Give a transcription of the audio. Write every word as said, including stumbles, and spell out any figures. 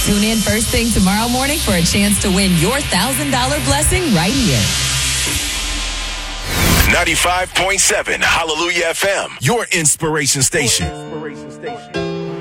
Tune in first thing tomorrow morning for a chance to win your one thousand dollars blessing right here. ninety-five point seven Hallelujah F M, your inspiration station. Your inspiration station.